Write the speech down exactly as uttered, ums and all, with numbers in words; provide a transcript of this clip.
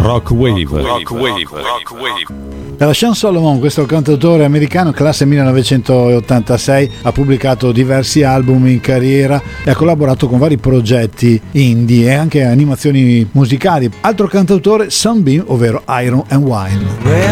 Rock Wave. Rock Wave. Rock Wave. Dalla Sean Solomon, questo cantautore americano, classe millenovecentottantasei, ha pubblicato diversi album in carriera e ha collaborato con vari progetti indie e anche animazioni musicali. Altro cantautore, Sunbeam, ovvero Iron and Wine.